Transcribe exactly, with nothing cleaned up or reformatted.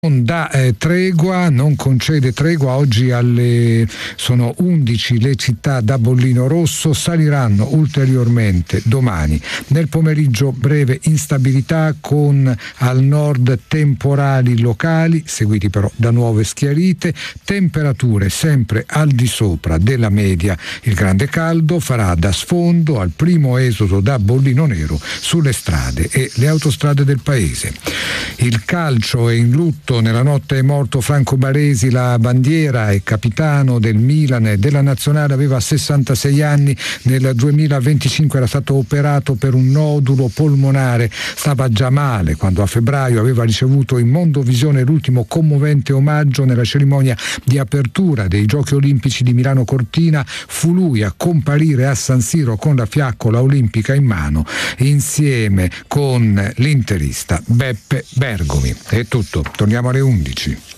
Non dà eh, tregua, non concede tregua. Oggi alle sono undici le città da bollino rosso, saliranno ulteriormente domani. Nel pomeriggio breve instabilità con al nord temporali locali, seguiti però da nuove schiarite, temperature sempre al di sopra della media. Il grande caldo farà da sfondo al primo esodo da bollino nero sulle strade e le autostrade del paese. Il calcio è in lutto. Nella notte è morto Franco Baresi, la bandiera e capitano del Milan e della nazionale, aveva sessantasei anni, nel duemilaventicinque era stato operato per un nodulo polmonare, stava già male quando a febbraio aveva ricevuto in Mondovisione l'ultimo commovente omaggio nella cerimonia di apertura dei Giochi Olimpici di Milano Cortina. Fu lui a comparire a San Siro con la fiaccola olimpica in mano insieme con l'interista Beppe Bergomi. È tutto, torniamo alle undici.